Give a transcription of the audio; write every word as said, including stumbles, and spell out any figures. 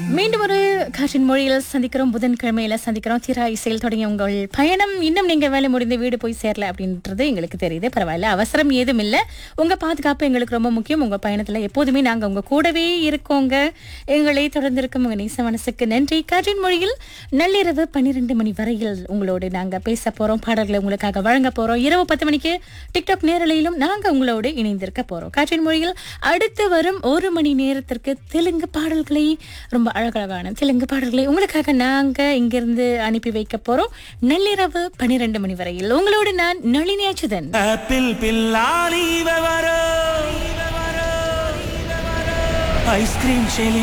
மீண்டும் ஒரு காற்றின் மொழியில் சந்திக்கிறோம். புதன்கிழமையில சந்திக்கிறோம். தீரா இசையில் தொடங்கிய உங்கள் பயணம் இன்னும் நீங்க வேலை முடிந்து வீடு போய் சேரல அப்படின்றது எங்களுக்கு தெரியுது. பரவாயில்ல, அவசரம் ஏதும் இல்ல. உங்க பாதுகாப்பு எங்களுக்கு ரொம்ப முக்கியம். உங்க பயணத்துல எப்போதுமே நாங்க உங்க கூடவே இருக்கோங்க. எங்களை தொடர்ந்து இருக்கும் உங்க நேச மனசுக்கு நன்றி. காற்றின் மொழியில் நள்ளிரவு பன்னிரண்டு மணி வரையில் உங்களோடு நாங்க பேச போறோம். பாடல்களை உங்களுக்காக வழங்க போறோம். இரவு பத்து மணிக்கு டிக்டாக் நேரலையிலும் நாங்க உங்களோடு இணைந்திருக்க போறோம். காற்றின் மொழியில் அடுத்து வரும் ஒரு மணி நேரத்திற்கு தெலுங்கு பாடல்களை, ரொம்ப அழகழகான தெலுங்கு பாடல்களை உங்களுக்காக நாங்க இங்கிருந்து அனுப்பி வைக்க போறோம். நள்ளிரவு பன்னிரண்டு மணி வரையில் உங்களோடு நான் நளினி அச்சுதன். Apple பில்லாலி ice cream